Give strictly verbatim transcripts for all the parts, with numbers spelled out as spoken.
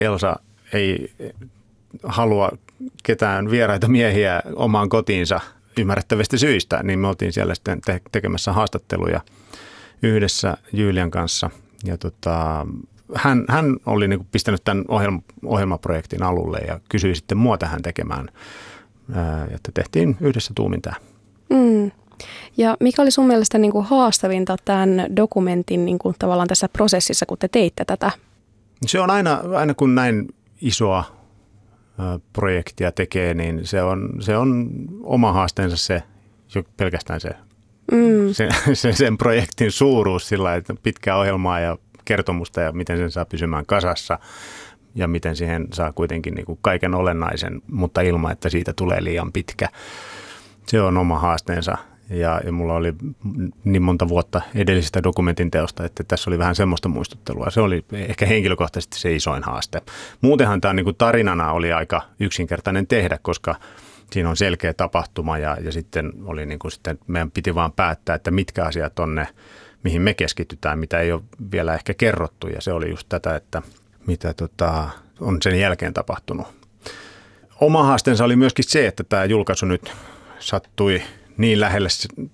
Elsa ei halua ketään vieraita miehiä omaan kotiinsa ymmärrettävistä syistä, niin me oltiin siellä sitten te- tekemässä haastatteluja yhdessä Julian kanssa. Ja tota, hän, hän oli niin kuin pistänyt tämän ohjelma, ohjelmaprojektin alulle ja kysyi sitten mua tähän tekemään, ää, että tehtiin yhdessä tuumin tämä. Mm. Ja mikä oli sun mielestä niin kuin haastavinta tämän dokumentin niin kuin tavallaan tässä prosessissa, kun te teitte tätä? Se on aina, aina kun näin isoa ä, projektia tekee, niin se on, se on oma haasteensa se, jo pelkästään se, mm. se, se, sen projektin suuruus sillä, että pitkää ohjelmaa ja kertomusta ja miten sen saa pysymään kasassa ja miten siihen saa kuitenkin niin kuin kaiken olennaisen, mutta ilman, että siitä tulee liian pitkä. Se on oma haasteensa. Ja, ja mulla oli niin monta vuotta edellisestä dokumentin teosta, että tässä oli vähän semmoista muistuttelua. Se oli ehkä henkilökohtaisesti se isoin haaste. Muutenhan tämä niin kuin tarinana oli aika yksinkertainen tehdä, koska siinä on selkeä tapahtuma ja, ja sitten oli niin kuin sitten meidän piti vaan päättää, että mitkä asiat on ne, mihin me keskitytään, mitä ei ole vielä ehkä kerrottu. Ja se oli just tätä, että mitä tota, on sen jälkeen tapahtunut. Oma haasteensa oli myöskin se, että tämä julkaisu nyt sattui niin lähelle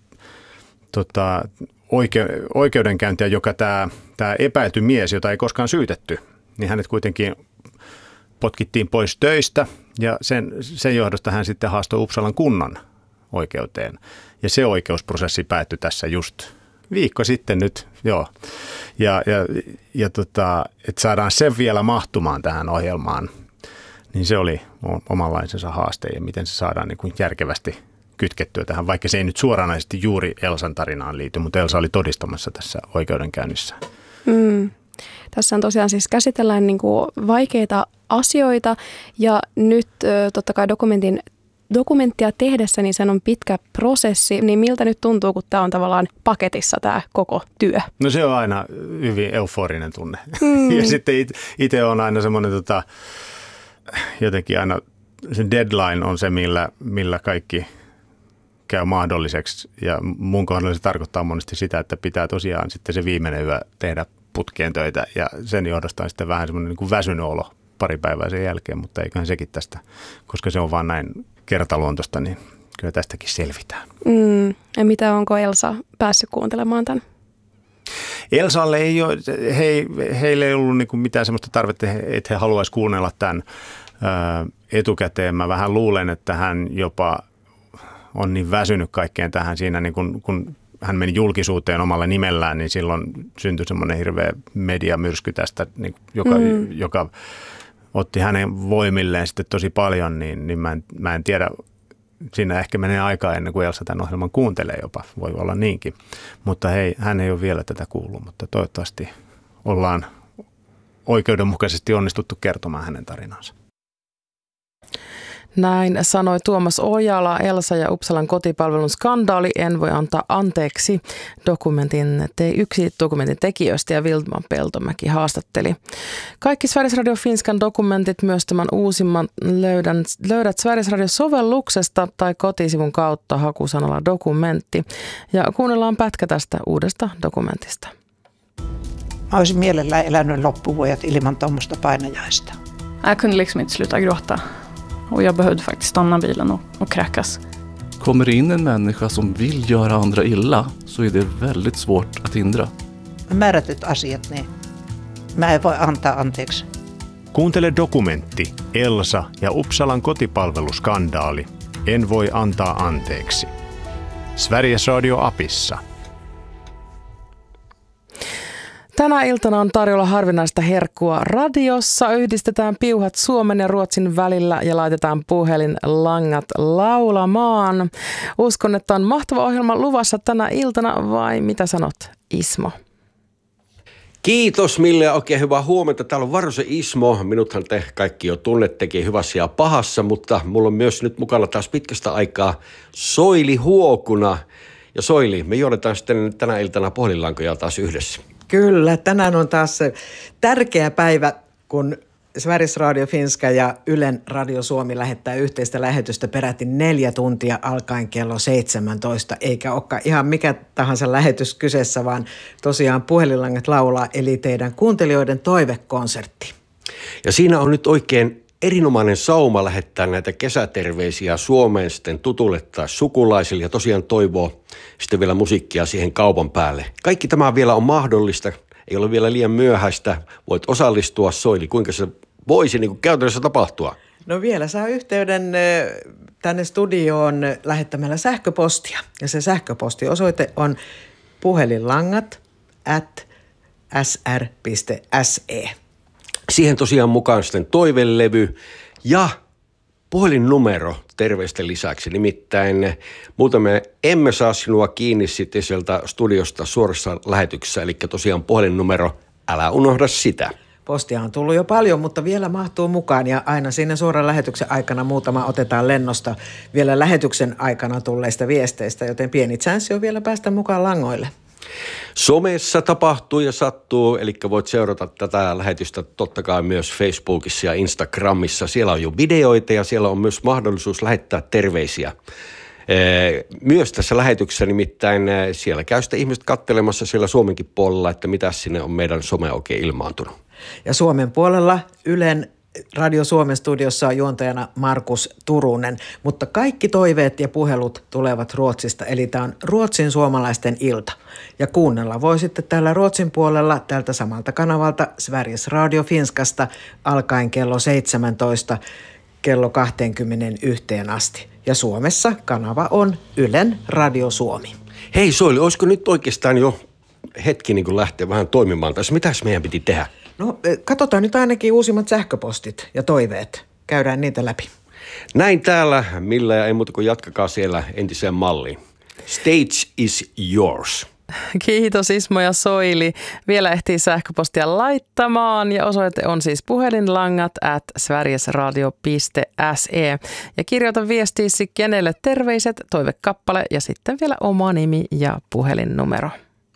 tota, oike, oikeudenkäyntiä, joka tämä, tämä epäilty mies, jota ei koskaan syytetty, niin hänet kuitenkin potkittiin pois töistä ja sen, sen johdosta hän sitten haastoi Uppsalan kunnan oikeuteen. Ja se oikeusprosessi päättyi tässä just viikko sitten nyt, joo. Ja, ja, ja tota, että saadaan sen vielä mahtumaan tähän ohjelmaan, niin se oli omanlaisensa haaste ja miten se saadaan niin kuin järkevästi kytkettyä tähän, vaikka se ei nyt suoranaisesti juuri Elsan tarinaan liity, mutta Elsa oli todistamassa tässä oikeudenkäynnissä. Mm. Tässä on tosiaan siis käsitellään niin kuin vaikeita asioita ja nyt totta kai dokumentin, dokumenttia tehdessä niin sen on pitkä prosessi, niin miltä nyt tuntuu, kun tämä on tavallaan paketissa tämä koko työ? No se on aina hyvin euforinen tunne mm. ja sitten itse on aina semmoinen tota, jotenkin aina se deadline on se, millä, millä kaikki käy mahdolliseksi ja mun kohdalla se tarkoittaa monesti sitä, että pitää tosiaan sitten se viimeinen yö tehdä putkeen töitä ja sen johdosta on sitten vähän semmoinen niin kuin väsynyt olo pari päivää sen jälkeen, mutta eiköhän sekin tästä, koska se on vaan näin kertaluontoista, niin kyllä tästäkin selvitään. Mm. Ja mitä, onko Elsa päässyt kuuntelemaan tämän? Elsalle ei ole, he, heille ei ollut niin kuin mitään semmoista tarvetta, että he haluaisi kuunnella tämän ö, etukäteen. Mä vähän luulen, että hän jopa on niin väsynyt kaikkeen tähän siinä, niin kun, kun hän meni julkisuuteen omalla nimellään, niin silloin syntyi semmoinen hirveä mediamyrsky tästä, niin, joka, mm. joka otti hänen voimilleen sitten tosi paljon, niin, niin mä, en, mä en tiedä, siinä ehkä menee aikaa ennen kuin Elsa tämän ohjelman kuuntelee jopa, voi olla niinkin, mutta hei, hän ei ole vielä tätä kuullut, mutta toivottavasti ollaan oikeudenmukaisesti onnistuttu kertomaan hänen tarinansa. Näin sanoi Tuomas Ojala, Elsa ja Uppsalan kotipalvelun skandaali, en voi antaa anteeksi. Dokumentin te, yksi dokumentin tekijöistä ja Vilma Peltomäki haastatteli. Kaikki Sveriges Radio Finskan dokumentit, myös tämän uusimman löydän, löydät Sveriges Radio-sovelluksesta tai kotisivun kautta hakusanalla dokumentti. Ja kuunnellaan pätkä tästä uudesta dokumentista. Mä olisin mielellään elänyt loppuvuodet ilman tuommoista painajaista. Jag kunde liksom inte sluta gråta. Och jag behövde faktiskt stanna bilen och, och kräkas. Kommer in en människa som vill göra andra illa så är det väldigt svårt att hindra. Määrätyt asiat, niin mä en voi antaa anteeksi. Kuuntele dokumentti Elsa ja Uppsalan kotipalveluskandaali. En voi antaa anteeksi. Sveriges Radio-apissa. Tänä iltana on tarjolla harvinaista herkkua radiossa. Yhdistetään piuhat Suomen ja Ruotsin välillä ja laitetaan puhelinlangat laulamaan. Uskon, että on mahtava ohjelma luvassa tänä iltana, vai mitä sanot, Ismo? Kiitos Mille ja oikein hyvää huomenta. Täällä on Varosen Ismo. Minuthan te kaikki jo tunnettekin hyvässä ja pahassa, mutta mulla on myös nyt mukana taas pitkästä aikaa Soili Huokuna. Ja Soili, me juonetaan sitten tänä iltana puhelinlankoja taas yhdessä. Kyllä, tänään on taas se tärkeä päivä, kun Sveriges Radio Finska ja Ylen Radio Suomi lähettää yhteistä lähetystä peräti neljä tuntia alkaen kello seitsemäntoista, eikä olekaan ihan mikä tahansa lähetys kyseessä, vaan tosiaan puhelinlangat laulaa, eli teidän kuuntelijoiden toivekonsertti. Ja siinä on nyt oikein erinomainen sauma lähettää näitä kesäterveisiä Suomeen sitten tutulle tai sukulaisille ja tosiaan toivoo sitten vielä musiikkia siihen kaupan päälle. Kaikki tämä vielä on mahdollista, ei ole vielä liian myöhäistä, voit osallistua. Soili, kuinka se voisi niin kuin käytännössä tapahtua? No vielä saa yhteyden tänne studioon lähettämällä sähköpostia. Ja se sähköpostiosoite on puhelinlangat at s r piste s e. Siihen tosiaan mukaan sitten toivelevy ja puhelinnumero terveisten lisäksi. Nimittäin muuten me emme saa sinua kiinni sitten sieltä studiosta suorassa lähetyksessä. Eli tosiaan puhelinnumero, älä unohda sitä. Postia on tullut jo paljon, mutta vielä mahtuu mukaan ja aina siinä suoran lähetyksen aikana muutama otetaan lennosta vielä lähetyksen aikana tulleista viesteistä, joten pieni chanssi on vielä päästä mukaan langoille. Somessa tapahtuu ja sattuu, eli voit seurata tätä lähetystä totta kai myös Facebookissa ja Instagramissa. Siellä on jo videoita ja siellä on myös mahdollisuus lähettää terveisiä. Myös tässä lähetyksessä nimittäin siellä käy sitten ihmiset katselemassa siellä Suomenkin puolella, että mitä sinne on meidän some oikein ilmaantunut. Ja Suomen puolella Ylen Radio Suomen studiossa on juontajana Markus Turunen, mutta kaikki toiveet ja puhelut tulevat Ruotsista, eli tämä on Ruotsin suomalaisten ilta. Ja kuunnella voi sitten täällä Ruotsin puolella tältä samalta kanavalta Sveriges Radio Finskasta alkaen kello seitsemäntoista kello kaksikymmentäyksi asti. Ja Suomessa kanava on Ylen Radio Suomi. Hei Soili, olisiko nyt oikeastaan jo hetki niin kuin lähteä vähän toimimaan tässä? Mitäs meidän piti tehdä? No katsotaan nyt ainakin uusimmat sähköpostit ja toiveet. Käydään niitä läpi. Näin täällä, millä ja ei muuta kuin jatkakaa siellä entiseen malliin. Stage is yours. Kiitos Ismo ja Soili. Vielä ehtii sähköpostia laittamaan ja osoite on siis puhelinlangat at sverigesradio piste s e. Ja kirjoita viestiisi kenelle terveiset, toivekappale ja sitten vielä oma nimi ja puhelinnumero.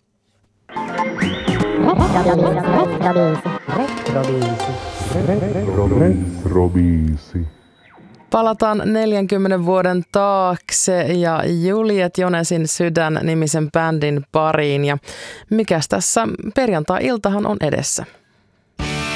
Retrobiisi. Palataan neljänkymmenen vuoden taakse ja Juliet Jonesin Sydän nimisen bändin pariin. Ja mikäs tässä perjantai-iltahan on edessä?